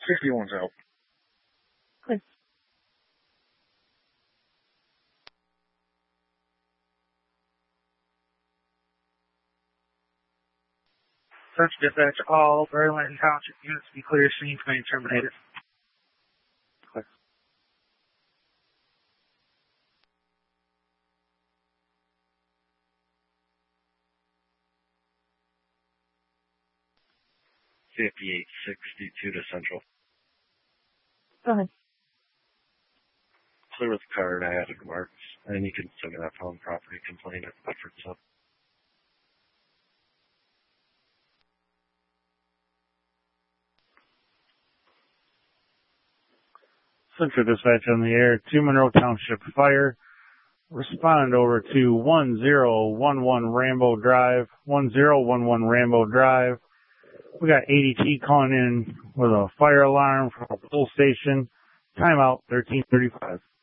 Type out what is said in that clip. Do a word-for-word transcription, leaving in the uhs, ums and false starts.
fifty-one's out. Good. Search dispatch, all Burlington Township units be clear, scene being terminated. fifty-eight sixty-two to Central. Go ahead. Clear with card, I added marks, and you can still get that phone property complaint at Bedford Sub. Central Dispatch on the air, two Monroe Township Fire. Respond over to one zero one one Rambo Drive, one zero one one Rambo Drive. We got A D T calling in with a fire alarm from a pull station. Timeout thirteen thirty-five.